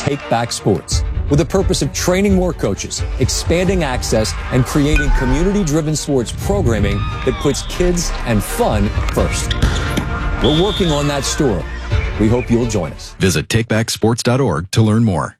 Take Back Sports, with the purpose of training more coaches, expanding access, and creating community-driven sports programming that puts kids and fun first. We're working on that story. We hope you'll join us. Visit takebacksports.org to learn more.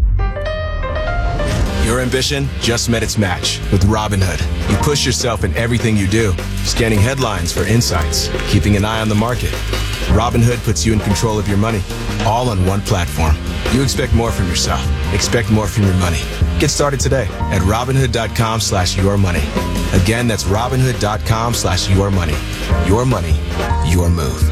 Your ambition just met its match with Robinhood. You push yourself in everything you do, scanning headlines for insights, keeping an eye on the market. Robinhood puts you in control of your money, all on one platform. You expect more from yourself. Expect more from your money. Get started today at Robinhood.com/yourmoney. Again, that's Robinhood.com/yourmoney. Your money, your move.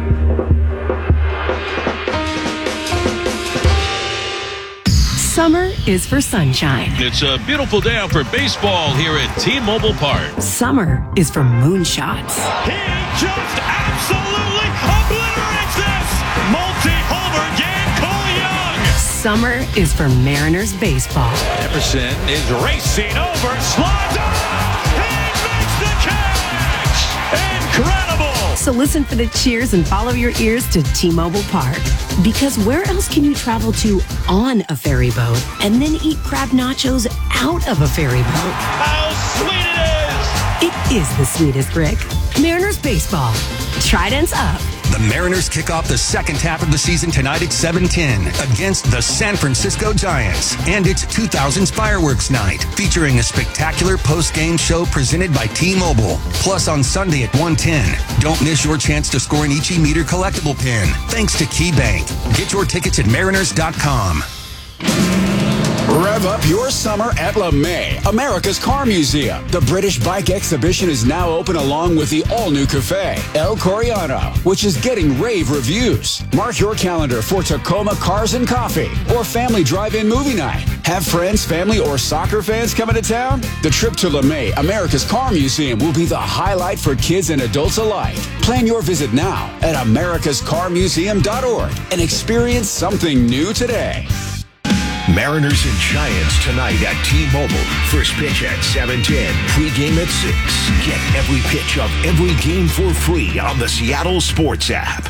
Summer is for sunshine. It's a beautiful day out for baseball here at T-Mobile Park. Summer is for moonshots. He just absolutely obliterates this! Multi-homer Dan Cole Young! Summer is for Mariners baseball. Emerson is racing over, slides up! He makes the catch! Incredible! So listen for the cheers and follow your ears to T-Mobile Park. Because where else can you travel to on a ferry boat and then eat crab nachos out of a ferry boat? How sweet it is! It is the sweetest, Rick. Mariners baseball. Tridents up. The Mariners kick off the second half of the season tonight at 7:10 against the San Francisco Giants. And it's 2000's Fireworks Night, featuring a spectacular post-game show presented by T-Mobile. Plus on Sunday at 1:10, don't miss your chance to score an Ichi Meter collectible pin, thanks to KeyBank. Get your tickets at mariners.com. Rev up your summer at LeMay, America's Car Museum. The British Bike Exhibition is now open along with the all-new cafe, El Coriano, which is getting rave reviews. Mark your calendar for Tacoma Cars and Coffee or family drive-in movie night. Have friends, family, or soccer fans coming to town? The trip to LeMay, America's Car Museum will be the highlight for kids and adults alike. Plan your visit now at americascarmuseum.org and experience something new today. Mariners and Giants tonight at T-Mobile. First pitch at 7:10. Pre-game at 6. Get every pitch of every game for free on the Seattle Sports app.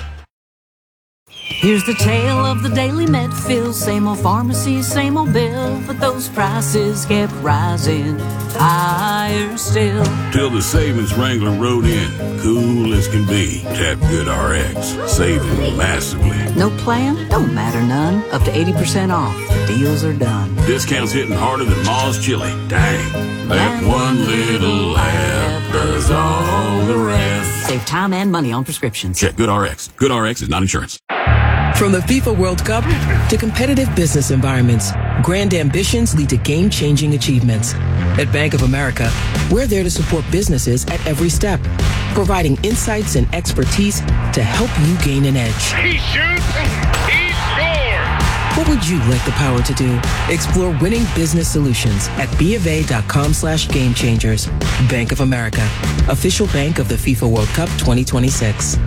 Here's the tale of the Daily Medfield. Same old pharmacy, same old bill, but those prices kept rising higher still. Till the savings Wrangler rode in, cool as can be. Tap GoodRx, saving massively. No plan? Don't matter none. Up to 80% off. The deals are done. Discounts hitting harder than Ma's chili. Dang, that one little laugh does all the rest. Save time and money on prescriptions. Check GoodRx. GoodRx is not insurance. From the FIFA World Cup to competitive business environments, grand ambitions lead to game-changing achievements. At Bank of America, we're there to support businesses at every step, providing insights and expertise to help you gain an edge. He shoots, he scores! What would you like the power to do? Explore winning business solutions at BofA.com/gamechangers. Bank of America, official bank of the FIFA World Cup 2026.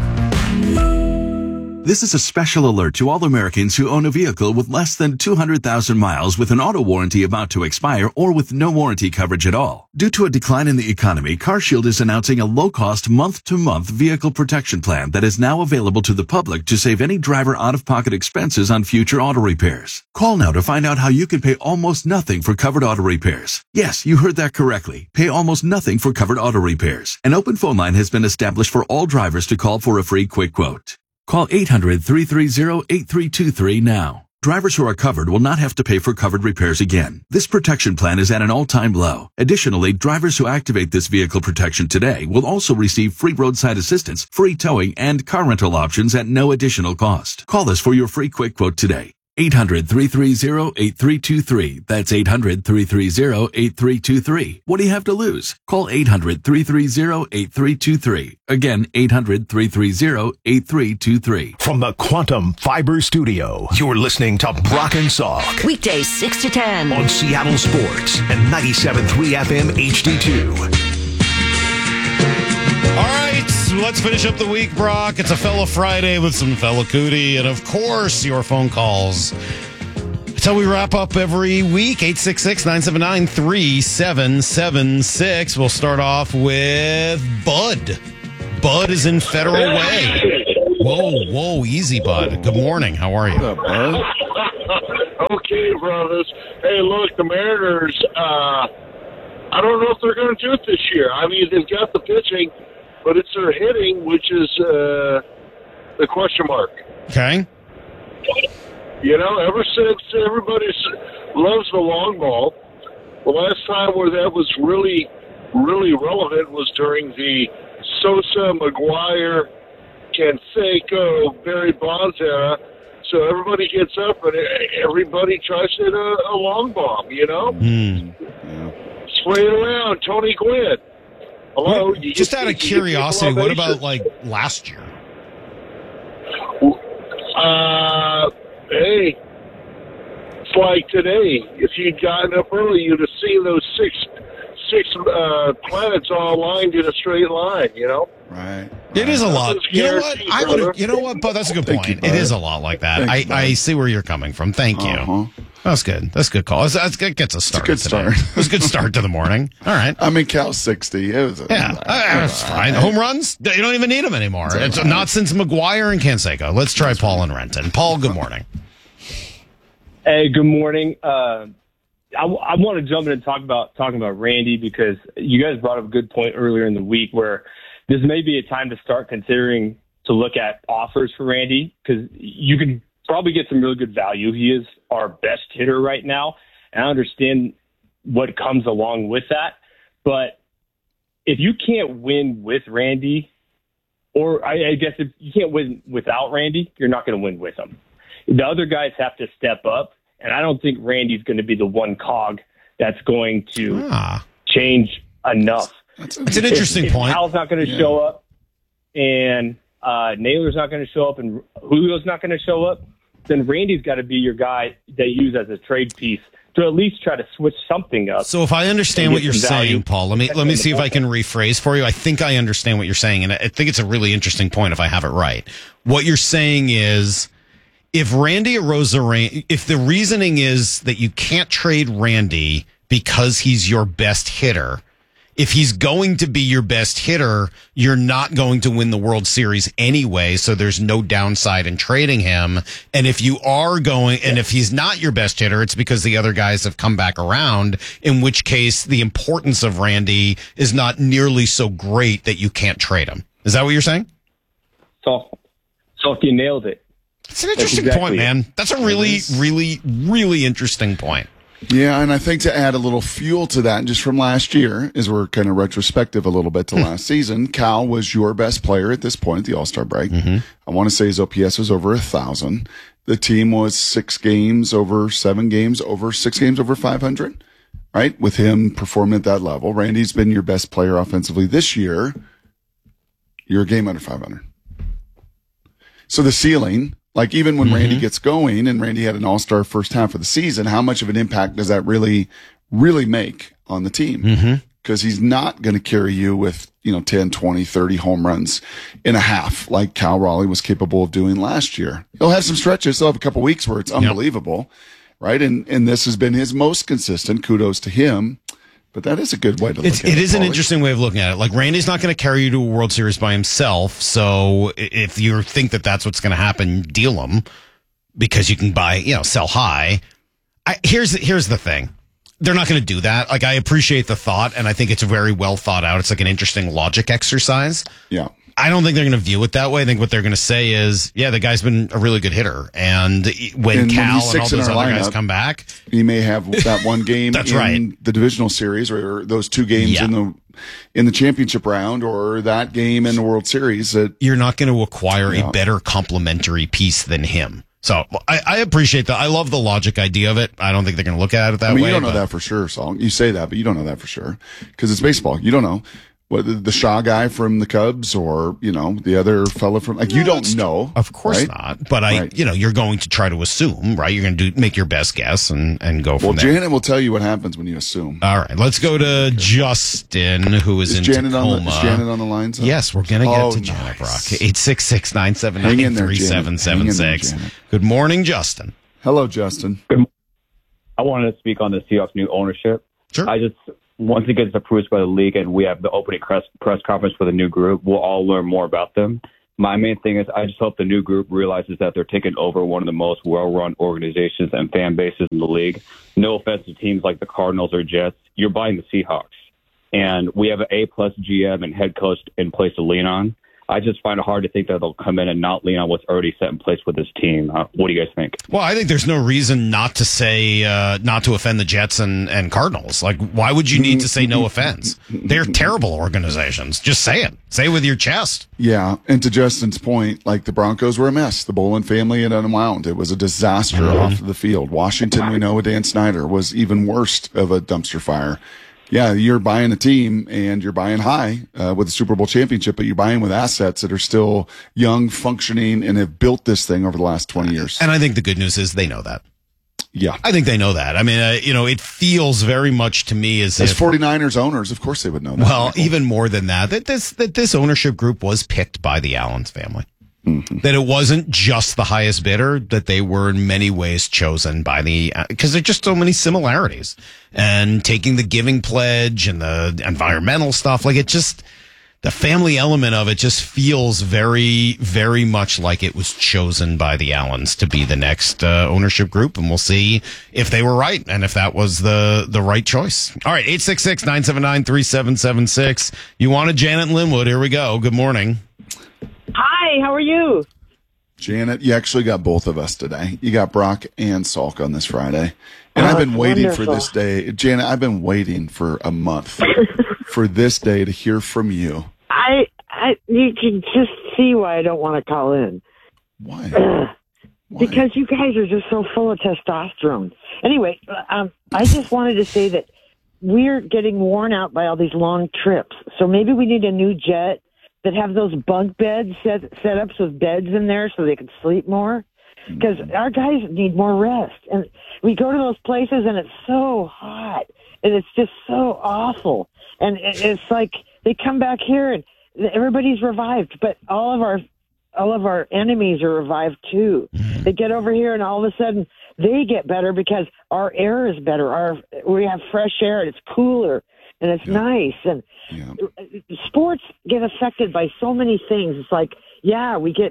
This is a special alert to all Americans who own a vehicle with less than 200,000 miles with an auto warranty about to expire or with no warranty coverage at all. Due to a decline in the economy, CarShield is announcing a low-cost month-to-month vehicle protection plan that is now available to the public to save any driver out-of-pocket expenses on future auto repairs. Call now to find out how you can pay almost nothing for covered auto repairs. Yes, you heard that correctly. Pay almost nothing for covered auto repairs. An open phone line has been established for all drivers to call for a free quick quote. Call 800-330-8323 now. Drivers who are covered will not have to pay for covered repairs again. This protection plan is at an all-time low. Additionally, drivers who activate this vehicle protection today will also receive free roadside assistance, free towing, and car rental options at no additional cost. Call us for your free quick quote today. 800-330-8323. That's 800-330-8323. What do you have to lose? Call 800-330-8323. Again, 800-330-8323. From the Quantum Fiber Studio, you're listening to Brock and Salk. Weekdays 6 to 10. On Seattle Sports and 97.3 FM HD2. All right, let's finish up the week, Brock. It's a Fella Friday with some Fella Cootie, and of course, your phone calls. That's how we wrap up every week. 866-979-3776. We'll start off with Bud. Bud is in Federal Way. Whoa, easy, Bud. Good morning. How are you? What's up, Bud? Okay, brothers. Hey, look, the Mariners, I don't know if they're going to do it this year. I mean, they've got the pitching, but it's their hitting, which is the question mark. Okay. You know, ever since everybody loves the long ball, the last time where that was really, really relevant was during the Sosa, McGuire, Canseco, Barry Bonds era. So everybody gets up and everybody tries to hit a long bomb, you know? Spray it around, Tony Gwynn. Hello? Just out of curiosity, what about, like, last year? Hey, it's like today. If you'd gotten up early, you'd have seen those six planets all aligned in a straight line, you know? Right. It is a lot. You know what? You know what? But that's a good point. It is a lot like that. I see where you're coming from. Thank you. That's good. That's a good call. That gets us started. It's a good start. It was a good start to the morning. All right. I mean, Cal's 60. That's fine. Home runs, you don't even need them anymore. It's not since McGuire and Canseco. Let's try Paul in Renton. Paul, good morning. Hey, good morning. I want to jump in and talking about Randy, because you guys brought up a good point earlier in the week where this may be a time to start considering to look at offers for Randy, because you can probably get some really good value. He is our best hitter right now, and I understand what comes along with that. But if you can't win with Randy, or I guess if you can't win without Randy, you're not going to win with him. The other guys have to step up. And I don't think Randy's going to be the one cog that's going to change enough. That's an interesting point. If Hal's not going to show up, and Naylor's not going to show up, and Julio's not going to show up, then Randy's got to be your guy that you use as a trade piece to at least try to switch something up. So if I understand what you're saying, Paul, let me see if I can rephrase for you. I think I understand what you're saying, and I think it's a really interesting point if I have it right. What you're saying is, if Randy Arozarena, if the reasoning is that you can't trade Randy because he's your best hitter, if he's going to be your best hitter, you're not going to win the World Series anyway, so there's no downside in trading him. And if you are going, and if he's not your best hitter, it's because the other guys have come back around, in which case the importance of Randy is not nearly so great that you can't trade him. Is that what you're saying? So you nailed it. It's an interesting point, man. That's a really, really, really interesting point. Yeah, and I think to add a little fuel to that, just from last year, as we're kind of retrospective a little bit to last season, Cal was your best player at this point at the All-Star break. I want to say his OPS was over 1,000. The team was 6 games over 7 games over 6 games over 500, right? With him performing at that level. Randy's been your best player offensively this year. You're a game under 500. So the ceiling, like even when Randy gets going, and Randy had an all-star first half of the season, how much of an impact does that really, really make on the team? Because he's not going to carry you with, 10, 20, 30 home runs in a half like Cal Raleigh was capable of doing last year. He'll have some stretches. He'll have a couple weeks where it's unbelievable, right? And this has been his most consistent. Kudos to him. But that is a good way to look at it. It is an interesting way of looking at it. Like, Randy's not going to carry you to a World Series by himself. So if you think that that's what's going to happen, deal him, because you can buy, sell high. Here's the thing. They're not going to do that. Like, I appreciate the thought, and I think it's very well thought out. It's like an interesting logic exercise. Yeah. I don't think they're going to view it that way. I think what they're going to say is, yeah, the guy's been a really good hitter. And when Cal and all those other guys come back, he may have that one game that's in right. the divisional series, or those 2 games in the championship round, or that game in the World Series. That you're not going to acquire a better complementary piece than him. So I appreciate that. I love the logic idea of it. I don't think they're going to look at it that way. You don't know that for sure, Saul. You say that, but you don't know that for sure because it's baseball. You don't know. What, the Shaw guy from the Cubs, or the other fella from you don't know. Of course right? not. But you're going to try to assume, right? You're going to make your best guess and go from there. Well, Janet will tell you what happens when you assume. All right, let's go to Justin, who is in Janet Tacoma. Is Janet on the line? So? Yes, we're going to get to Janet Brock. 866-979-3776. Good morning, Justin. Hello, Justin. I wanted to speak on the Seahawks' new ownership. Sure. Once it gets approved by the league and we have the opening press conference for the new group, we'll all learn more about them. My main thing is I just hope the new group realizes that they're taking over one of the most well-run organizations and fan bases in the league. No offense to teams like the Cardinals or Jets. You're buying the Seahawks. And we have an A-plus GM and head coach in place to lean on. I just find it hard to think that they'll come in and not lean on what's already set in place with this team. What do you guys think? Well, I think there's no reason not to say, not to offend the Jets and Cardinals. Like, why would you need to say no offense? They're terrible organizations. Just say it. Say it with your chest. Yeah, and to Justin's point, like the Broncos were a mess. The Bolin family had unwound. It was a disaster off the field. Washington, we know with Dan Snyder, was even worse of a dumpster fire. Yeah, you're buying a team and you're buying high with a Super Bowl championship, but you're buying with assets that are still young, functioning, and have built this thing over the last 20 years. And I think the good news is they know that. Yeah. I think they know that. I mean, it feels very much to me as if 49ers owners, of course they would know that. Well, even more than that this ownership group was picked by the Allens family. Mm-hmm. That it wasn't just the highest bidder, that they were in many ways chosen by because there are just so many similarities. And taking the giving pledge and the environmental stuff, like the family element of it just feels very, very much like it was chosen by the Allens to be the next ownership group. And we'll see if they were right and if that was the right choice. All right, 866-979-3776. You wanted Janet Linwood. Here we go. Good morning. Hi, how are you? Janet, you actually got both of us today. You got Brock and Salk on this Friday. And I've been waiting for this day. Janet, I've been waiting for a month for this day to hear from you. You can just see why I don't want to call in. Why? Because you guys are just so full of testosterone. Anyway, I just wanted to say that we're getting worn out by all these long trips. So maybe we need a new jet that have those bunk beds setups with beds in there so they can sleep more. Because our guys need more rest. And we go to those places and it's so hot and it's just so awful. And it's like they come back here and everybody's revived, but all of our enemies are revived too. They get over here and all of a sudden they get better because our air is better. We have fresh air and it's cooler. And it's nice. And sports get affected by so many things. It's like, we get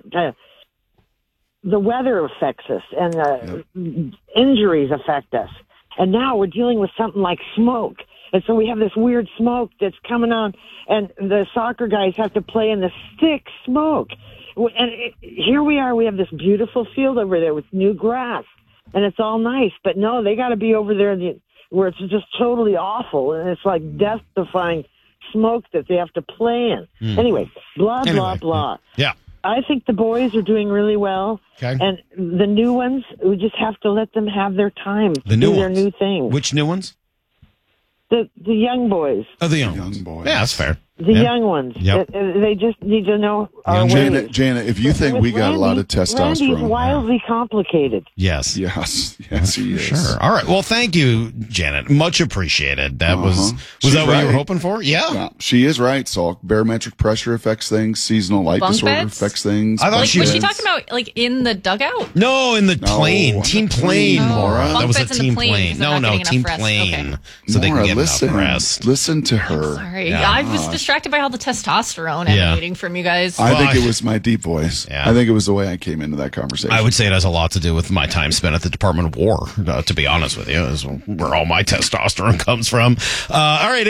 the weather affects us and injuries affect us. And now we're dealing with something like smoke. And so we have this weird smoke that's coming on, and the soccer guys have to play in the thick smoke. And here we are. We have this beautiful field over there with new grass, and it's all nice. But no, they got to be over there where it's just totally awful, and it's like death-defying smoke that they have to play in. Anyway, blah, blah. Yeah. I think the boys are doing really well, and the new ones, we just have to let them have their time to do their new thing. Which new ones? The young boys. Oh, the young boys. Yeah, that's fair. The young ones. Yep. They just need to know our ways. Janet, if you think we got a lot of testosterone. Randy's wildly complicated. Yes, he is. Sure. All right. Well, thank you, Janet. Much appreciated. That was that what you were hoping for? Yeah. She is right, Salk. Barometric pressure affects things. Seasonal light Bunk disorder beds? affects things. I thought Was she talking about like in the dugout? No, in the plane. Team plane, Laura. Bunk That was a beds in the team plane, plane. 'cause they're not No, getting team enough rest. plane. Okay. So they can Laura, get listen, enough rest. Listen to her. Sorry. Yeah. I was distracted by all the testosterone emanating from you guys. I think it was my deep voice. Yeah. I think it was the way I came into that conversation. I would say it has a lot to do with my time spent at the Department of War, to be honest with you, is where all my testosterone comes from. All right,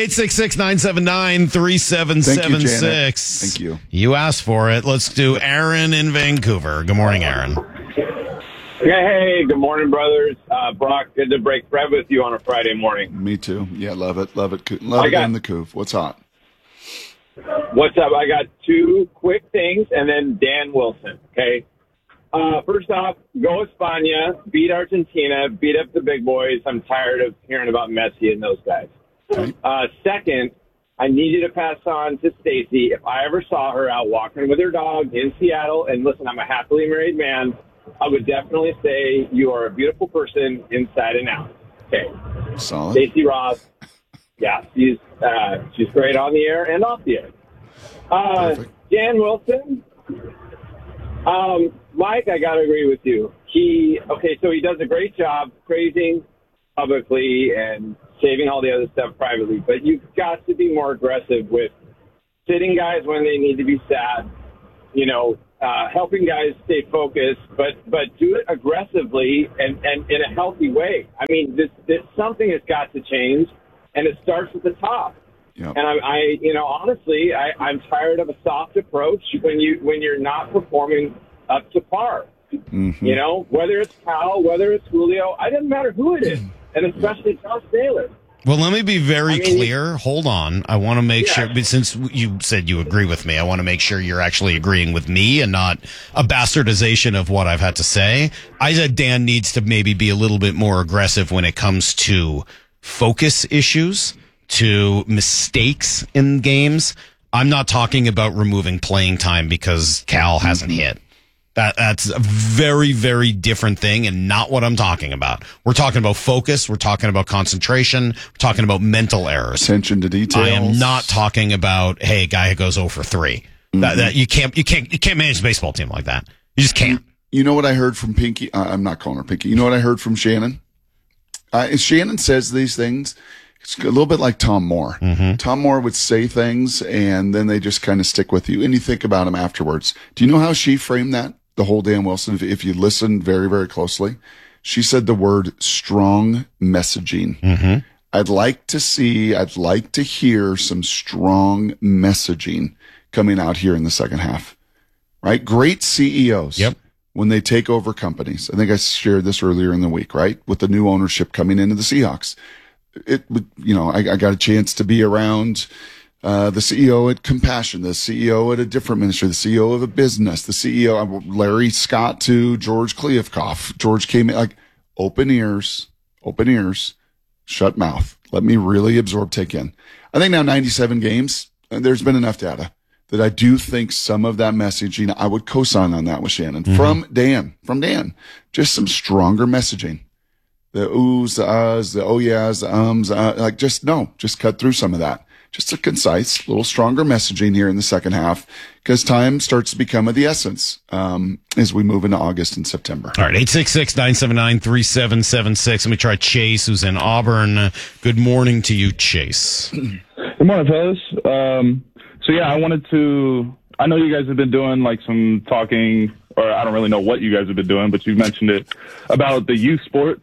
866-979-3776. Thank you. You asked for it. Let's do Aaron in Vancouver. Good morning, Aaron. Hey, good morning, brothers. Brock, good to break bread with you on a Friday morning. Me too. Yeah, love it. Love it. Love it in the coop. What's hot? What's up? I got two quick things, and then Dan Wilson, okay? First off, go España, beat Argentina, beat up the big boys. I'm tired of hearing about Messi and those guys. Okay. Second, I need you to pass on to Stacy. If I ever saw her out walking with her dog in Seattle, and listen, I'm a happily married man, I would definitely say you are a beautiful person inside and out. Okay. Solid. Stacy Ross. Yeah, she's great on the air and off the air. Dan Wilson. Mike, I got to agree with you. So he does a great job praising publicly and saving all the other stuff privately, but you've got to be more aggressive with sitting guys when they need to be sat, helping guys stay focused, but do it aggressively and in a healthy way. I mean, this something has got to change, and it starts at the top. Yep. And honestly, I'm tired of a soft approach when you're not performing up to par. Mm-hmm. You know, whether it's Cal, whether it's Julio, it doesn't matter who it is, and especially Josh Taylor. Well, let me be very clear. Hold on. I want to make sure, but since you said you agree with me, I want to make sure you're actually agreeing with me and not a bastardization of what I've had to say. I said Dan needs to maybe be a little bit more aggressive when it comes to focus issues, to mistakes in games. I'm not talking about removing playing time because Cal hasn't hit. That's a very, very different thing and not what I'm talking about. We're talking about focus. We're talking about concentration. We're talking about mental errors. Attention to details. I am not talking about, hey, a guy who goes 0 for 3. That you can't manage a baseball team like that. You just can't. You know what I heard from Pinky? I'm not calling her Pinky. You know what I heard from Shannon? Shannon says these things. It's a little bit like Tom Moore. Mm-hmm. Tom Moore would say things and then they just kind of stick with you and you think about them afterwards. Do you know how she framed that? The whole Dan Wilson, if you listen very, very closely, she said the word strong messaging. Mm-hmm. I'd like to hear some strong messaging coming out here in the second half, right? Great CEOs. Yep. When they take over companies. I think I shared this earlier in the week, right? With the new ownership coming into the Seahawks. I got a chance to be around the CEO at Compassion, the CEO at a different ministry, the CEO of a business, the CEO, Larry Scott to George Kliavkoff. George came in like open ears, shut mouth. Let me really take in. I think now 97 games, there's been enough data that I do think some of that messaging, I would co-sign on that with Shannon. Mm-hmm. From Dan, just some stronger messaging. The oohs, the uhs, the oh yeahs, the ums, just cut through some of that. Just a concise, little stronger messaging here in the second half because time starts to become of the essence as we move into August and September. All right, 866-979-3776. Let me try Chase, who's in Auburn. Good morning to you, Chase. Good morning, fellas. I know you guys have been doing like some talking, or I don't really know what you guys have been doing, but you mentioned it about the youth sports.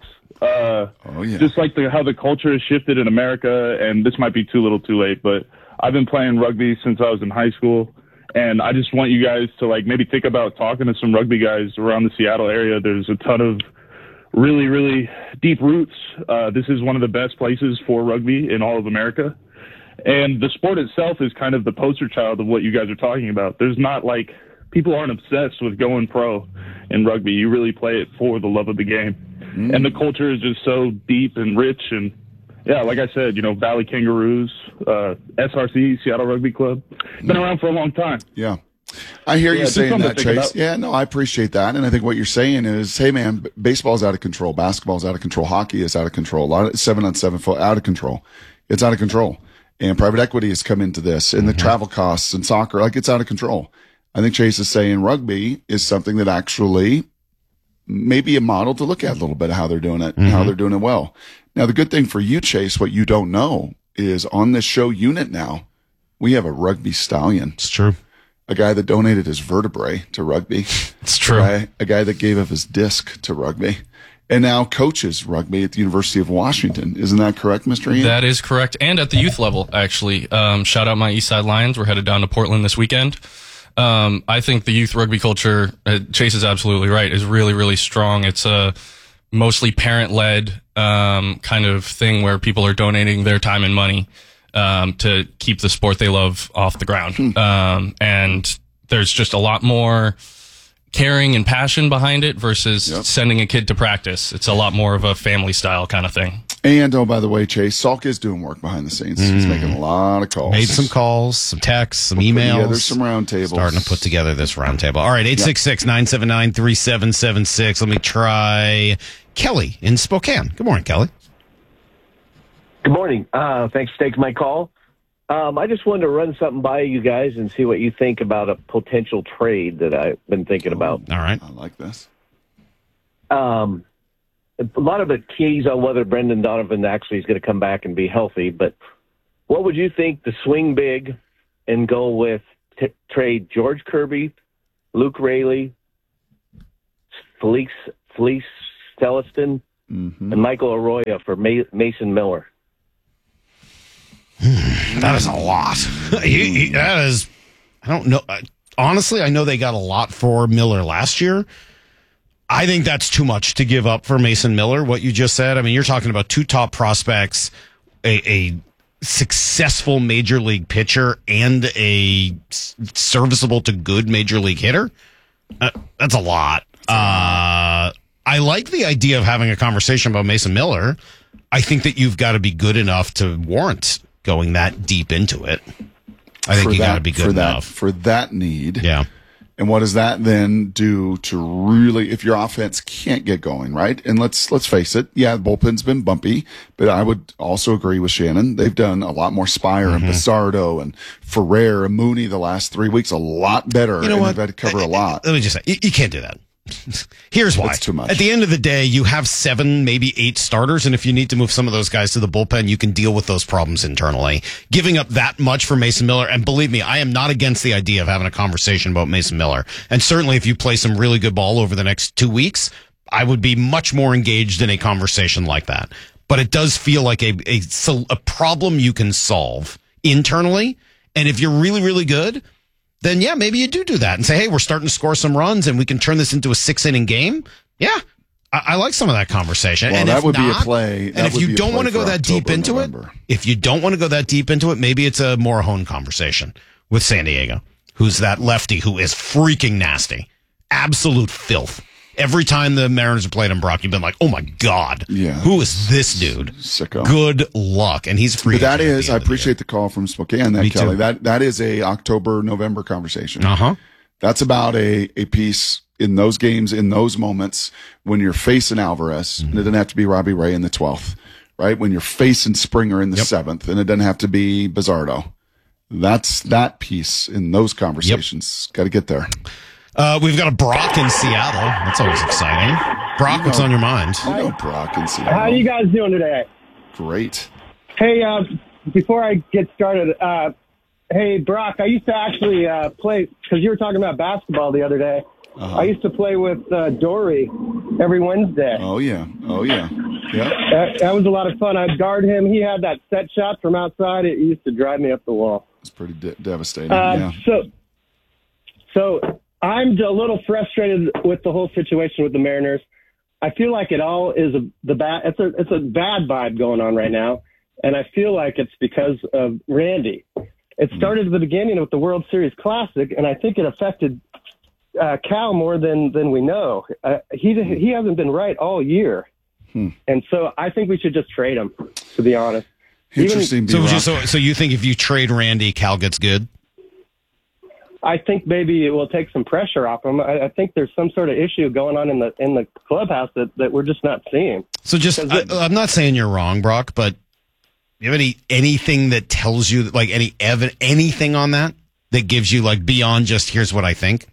Just like how the culture has shifted in America, and this might be too little too late, but I've been playing rugby since I was in high school, and I just want you guys to like maybe think about talking to some rugby guys around the Seattle area. There's a ton of really, really deep roots. This is one of the best places for rugby in all of America, and the sport itself is kind of the poster child of what you guys are talking about. There's not like, people aren't obsessed with going pro in rugby. You really play it for the love of the game. And the culture is just so deep and rich. And yeah, like I said, Valley Kangaroos, SRC, Seattle Rugby Club, been around for a long time. Yeah. I hear you saying that, Chase. Yeah, no, I appreciate that. And I think what you're saying is, hey man, baseball's out of control. Basketball's out of control. Hockey is out of control. A lot of 7-on-7 out of control. It's out of control. And private equity has come into this and the travel costs and soccer, it's out of control. I think Chase is saying rugby is something that actually maybe a model to look at a little bit of how they're doing it and how they're doing it well. Now, the good thing for you, Chase, what you don't know is on this show unit now, we have a rugby stallion. It's true. A guy that donated his vertebrae to rugby. It's true. A guy that gave up his disc to rugby and now coaches rugby at the University of Washington. Isn't that correct, Mr. Ian? That is correct. And at the youth level, actually. Shout out my Eastside Lions. We're headed down to Portland this weekend. I think the youth rugby culture, Chase is absolutely right, is really, really strong. It's a mostly parent-led kind of thing where people are donating their time and money to keep the sport they love off the ground. And there's just a lot more caring and passion behind it versus sending a kid to practice. It's a lot more of a family-style kind of thing. And, oh, by the way, Chase, Salk is doing work behind the scenes. He's making a lot of calls. Made some calls, some texts, some emails. There's some roundtables. Starting to put together this roundtable. All right, 866-979-3776. Let me try Kelly in Spokane. Good morning, Kelly. Good morning. Thanks for taking my call. I just wanted to run something by you guys and see what you think about a potential trade that I've been thinking about. All right. I like this. A lot of it keys on whether Brendan Donovan actually is going to come back and be healthy, but what would you think to swing big and go with trade George Kirby Luke Raley, Felice Celestin, and Michael Arroyo for Mason Miller. That is a lot. That is, I don't know. Honestly, I know they got a lot for Miller last year. I think that's too much to give up for Mason Miller, what you just said. I mean, you're talking about 2 top prospects, a successful major league pitcher, and a serviceable to good major league hitter. That's a lot. I like the idea of having a conversation about Mason Miller. I think that you've got to be good enough to warrant going that deep into it. I think you got to be good enough for that need. Yeah. And what does that then do to really, if your offense can't get going, right? And let's face it, the bullpen's been bumpy, but I would also agree with Shannon. They've done a lot more Spire and Pissardo and Ferrer and Mooney the last 3 weeks, a lot better. You know what? They've had to cover a lot. Let me just say, you can't do that. Here's why. That's too much. At the end of the day, you have 7, maybe 8 starters, and if you need to move some of those guys to the bullpen, you can deal with those problems internally. Giving up that much for Mason Miller, and believe me, I am not against the idea of having a conversation about Mason Miller. And certainly if you play some really good ball over the next 2 weeks, I would be much more engaged in a conversation like that. But it does feel like a problem you can solve internally, and if you're really, really good, then yeah, maybe you do that and say, hey, we're starting to score some runs and we can turn this into a 6-inning game. Yeah, I like some of that conversation. Well, and that if would not, be a play. And if you don't want to go that deep into it, maybe it's a Morahone conversation with San Diego, who's that lefty who is freaking nasty. Absolute filth. Every time the Mariners have played him, Brock, you've been like, oh my God, who is this dude? Sicko. Good luck. And he's free. But that is, I appreciate the call from Spokane, Me Kelly. too. That is a October-November conversation. Uh-huh. That's about a piece in those games, in those moments when you're facing Alvarez, and it doesn't have to be Robbie Ray in the 12th, right? When you're facing Springer in the 7th, and it doesn't have to be Bizzardo. That's that piece in those conversations. Got to get there. We've got a Brock in Seattle. That's always exciting. Brock, what's on your mind? Brock in Seattle. How are you guys doing today? Great. Hey, before I get started, hey, Brock, I used to actually play, because you were talking about basketball the other day. Uh-huh. I used to play with Dory every Wednesday. Oh, yeah. Yeah. That was a lot of fun. I'd guard him. He had that set shot from outside. It used to drive me up the wall. It's pretty devastating, yeah. So I'm a little frustrated with the whole situation with the Mariners. I feel like it all is it's a bad vibe going on right now, and I feel like it's because of Randy. It started at the beginning with the World Series Classic, and I think it affected Cal more than we know. He hasn't been right all year, and so I think we should just trade him. To be honest, interesting. So you think if you trade Randy, Cal gets good? I think maybe it will take some pressure off him. I think there's some sort of issue going on in the clubhouse that we're just not seeing. So I'm not saying you're wrong, Brock, but do you have anything that tells you like anything on that gives you like beyond just here's what I think?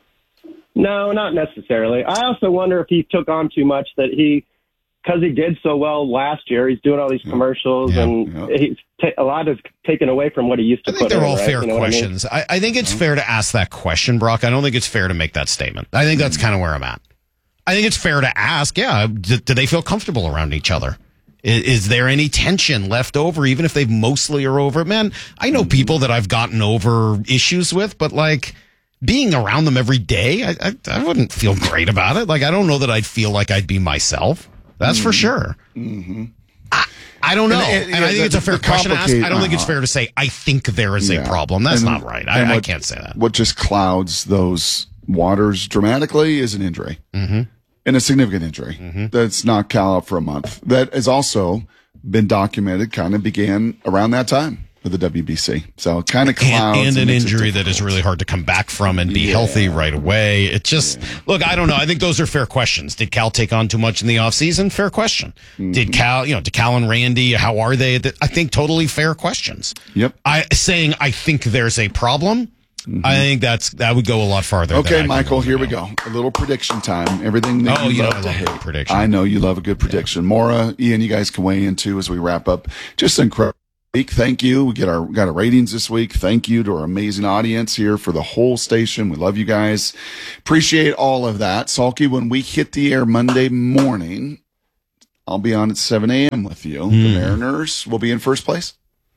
No, not necessarily. I also wonder if he took on too much because he did so well last year. He's doing all these commercials, and he's a lot is taken away from what he used to. I think they're all fair you know questions. I think it's fair to ask that question, Brock. I don't think it's fair to make that statement. I think that's kind of where I'm at. I think it's fair to ask, do they feel comfortable around each other? Is there any tension left over, even if they mostly are over it? Man, I know people that I've gotten over issues with, but like being around them every day, I wouldn't feel great about it. Like, I don't know that I'd feel like I'd be myself. That's for sure. Mm-hmm. I don't know. And I think it's a fair question to ask. I don't think it's fair to say, I think there is a problem. That's not right. I can't say that. What just clouds those waters dramatically is an injury. Mm-hmm. And a significant injury that's knocked Cal out for a month. That has also been documented, kind of began around that time with the WBC. So it kind of clouds. And an injury that is really hard to come back from and be healthy right away. It just, look, I don't know. I think those are fair questions. Did Cal take on too much in the offseason? Fair question. Did Cal and Randy, how are they? I think totally fair questions. Yep. I think there's a problem. I think that would go a lot farther. Okay, Michael, here we go. A little prediction time. Everything that you love to hate. Prediction. I know you love a good prediction. Maura, Ian, you guys can weigh in too as we wrap up. Just incredible. week. Thank you. We got our ratings this week. Thank you to our amazing audience here for the whole station. We love you guys. Appreciate all of that. Salky, when we hit the air Monday morning, I'll be on at 7 a.m. with you. The Mariners will be in first place.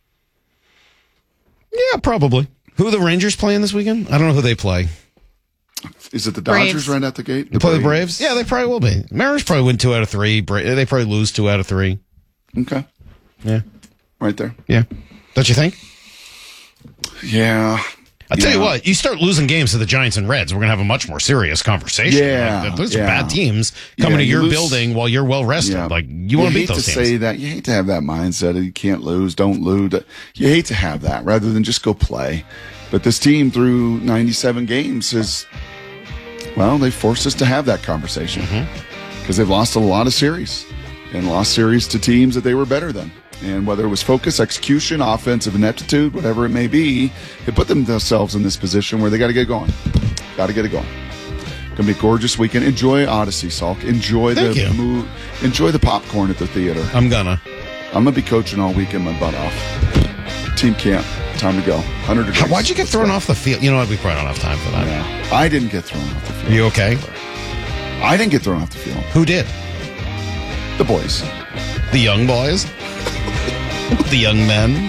Yeah, probably. Who are the Rangers playing this weekend? I don't know who they play. Is it the Dodgers Braves. right at the gate? They play the Braves? Yeah, they probably will be. Mariners probably win 2 out of 3. They probably lose 2 out of 3. Okay. Yeah. Right there. Yeah. Don't you think? Yeah. I'll tell you what, you start losing games to the Giants and Reds, we're going to have a much more serious conversation. Yeah. Like, those are bad teams coming to your building while you're well rested. Yeah. Like, you want to beat those teams. You hate to say that. You hate to have that mindset of you can't lose, don't lose. You hate to have that rather than just go play. But this team through 97 games is, well, they forced us to have that conversation because they've lost a lot of series and lost series to teams that they were better than. And whether it was focus, execution, offensive ineptitude, whatever it may be, they put themselves in this position where they got to get going. Got to get it going. Going to be a gorgeous weekend. Enjoy Odyssey, Salk. Enjoy the popcorn at the theater. I'm gonna be coaching all weekend, my butt off. Team camp. Time to go. 100 degrees. Why'd you get thrown off the field? You know what? We probably don't have time for that. Yeah. I didn't get thrown off the field. Are you okay? I didn't get thrown off the field. Who did? The boys. The young boys? The young men?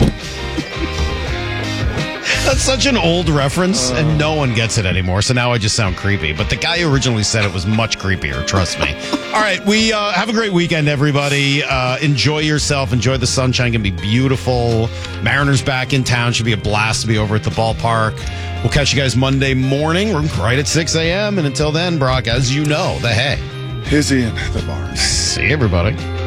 That's such an old reference, and no one gets it anymore, so now I just sound creepy. But the guy who originally said it was much creepier, trust me. All right, we have a great weekend, everybody. Enjoy yourself. Enjoy the sunshine. It's going to be beautiful. Mariners back in town. Should be a blast to be over at the ballpark. We'll catch you guys Monday morning. We're right at 6 a.m. And until then, Brock, as you know, the hay is in the barn. See you, everybody.